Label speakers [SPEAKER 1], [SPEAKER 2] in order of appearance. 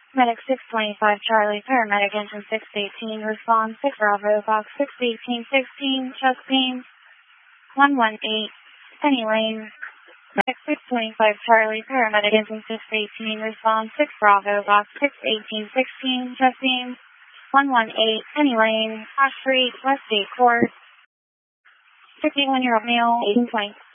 [SPEAKER 1] Medic 625 Charlie, paramedic engine 618, respond 6 Bravo, box 61816, chest pain, 118, any lane. Medic 625 Charlie, paramedic engine 618, respond 6 Bravo, box 61816, chest pain, 118, any lane, Ash Street, West State Court, 51-year-old male, 1820.